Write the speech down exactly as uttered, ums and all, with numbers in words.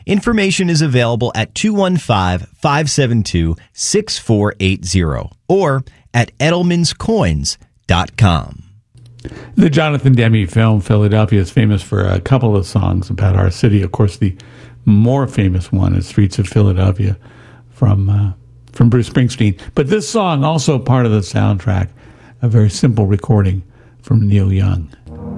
Information is available at two one five, five seven two, six four eight zero or at edelmans coins dot com. The Jonathan Demme film, Philadelphia, is famous for a couple of songs about our city. Of course, the more famous one is Streets of Philadelphia from uh, from Bruce Springsteen. But this song, also part of the soundtrack, a very simple recording from Neil Young.